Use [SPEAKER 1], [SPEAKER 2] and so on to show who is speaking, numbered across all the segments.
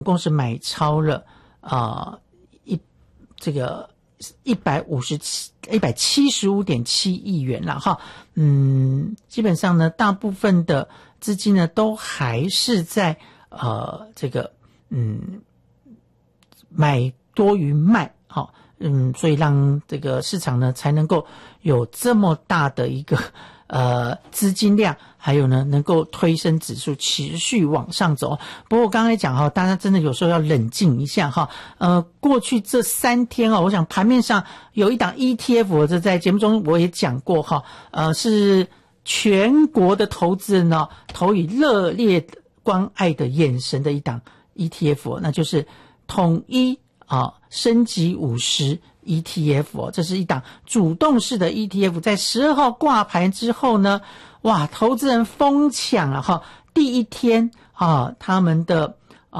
[SPEAKER 1] 共是买超了175.7亿元了哈。基本上呢，大部分的资金呢都还是在买多于卖，所以让这个市场呢才能够有这么大的一个资金量，还有呢能够推升指数持续往上走。不过我刚才讲哈，大家真的有时候要冷静一下哈。过去这3天我想盘面上有一档 ETF， 这在节目中我也讲过哈，是全国的投资人呢投以热烈关爱的眼神的一档 ETF， 那就是统一升级50 ETF， 这是一档主动式的 ETF， 在12号挂牌之后呢，哇，投资人疯抢了哈，第一天他们的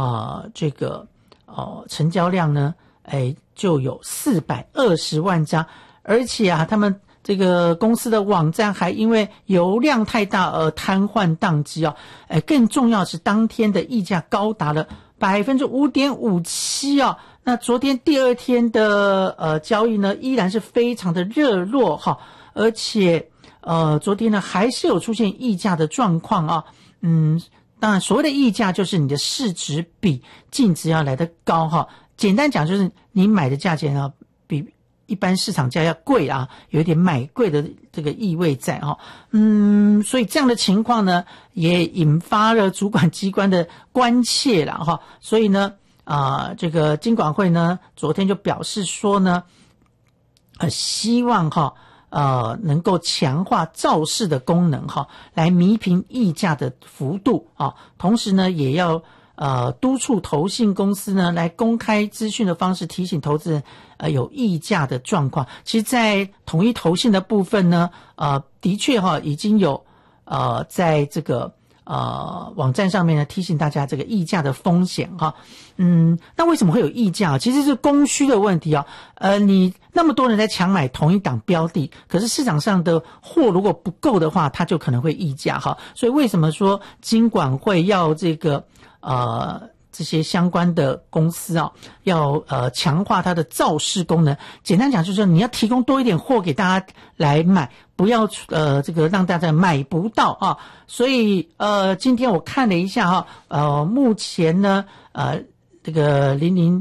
[SPEAKER 1] 成交量呢就有420万张，而且他们这个公司的网站还因为流量太大而瘫痪宕机更重要是当天的溢价高达了 5.57% 那昨天第二天的交易呢依然是非常的热络而且昨天呢还是有出现溢价的状况当然所谓的溢价就是你的市值比净值要来得高简单讲就是你买的价钱比一般市场价要贵有一点买贵的这个意味在所以这样的情况呢也引发了主管机关的关切了所以呢这个金管会呢昨天就表示说呢希望能够强化造市的功能来弥平溢价的幅度同时呢也要督促投信公司呢来公开资讯的方式提醒投资人有溢价的状况。其实在统一投信的部分呢的确已经有在这个网站上面呢提醒大家这个溢价的风险那为什么会有溢价其实是供需的问题你那么多人在抢买同一档标的，可是市场上的货如果不够的话，它就可能会溢价所以为什么说金管会要这个这些相关的公司要强化它的造市功能。简单讲就是你要提供多一点货给大家来买，不要这个让大家买不到所以今天我看了一下目前呢这个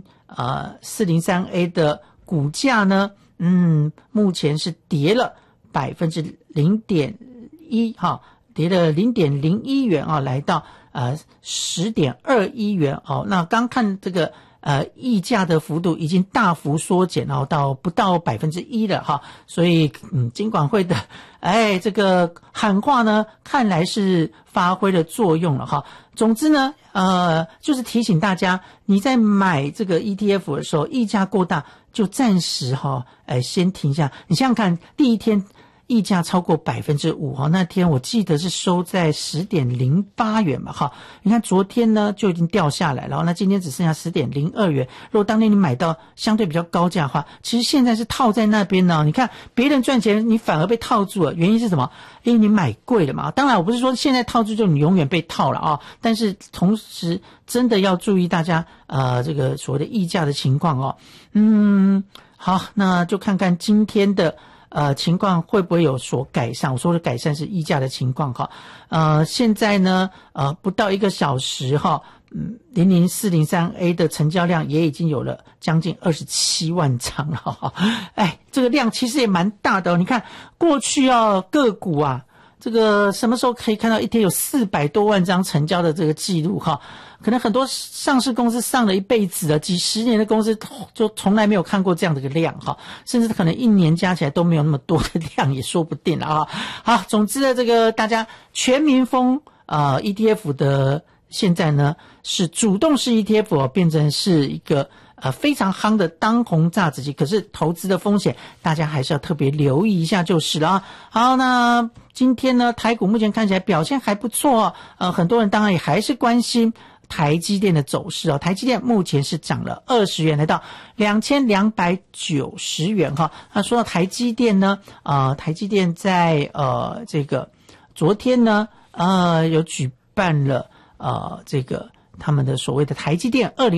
[SPEAKER 1] 403A 的股价呢目前是跌了 0.1%跌了 0.01 元来到10.21元那刚看这个溢价的幅度已经大幅缩减到不到 1% 了所以金管会的这个喊话呢看来是发挥了作用了总之呢就是提醒大家你在买这个 ETF 的时候溢价过大就暂时先停下。你想想看第一天溢价超过 5% 那天我记得是收在 10.08 元吧你看昨天呢就已经掉下来了那今天只剩下 10.02 元如果当天你买到相对比较高价的话其实现在是套在那边呢你看别人赚钱你反而被套住了原因是什么因为你买贵了嘛当然我不是说现在套住就你永远被套了但是同时真的要注意大家这个所谓的溢价的情况好那就看看今天的情况会不会有所改善。我说的改善是溢价的情况现在呢不到1个小时00403A 的成交量也已经有了将近27万张了这个量其实也蛮大的你看过去个股这个什么时候可以看到一天有400多万张成交的这个记录可能很多上市公司上了一辈子几十年的公司就从来没有看过这样的一个量甚至可能一年加起来都没有那么多的量也说不定了好，总之呢这个大家全民疯ETF 的现在呢是主动式 ETF 变成是一个非常夯的当红炸子鸡，可是投资的风险大家还是要特别留意一下就是了好，那今天呢台股目前看起来表现还不错很多人当然也还是关心台积电的走势台积电目前是涨了20元来到2290元那说到台积电呢台积电在这个昨天呢有举办了这个他们的所谓的台积电